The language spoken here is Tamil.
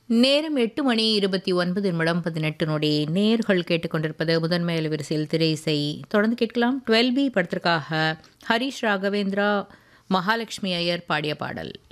நேரம் 8 மணி 29 நிமிடம் 18 நொடி. நேர்கள் கேட்டுக்கொண்டிருப்பது முதன்மை அலைவரிசையில் திரை இசை. தொடர்ந்து கேட்கலாம். 12B படத்திற்காக ஹரிஷ் ராகவேந்திரா, மகாலட்சுமி ஐயர் பாடிய பாடல்.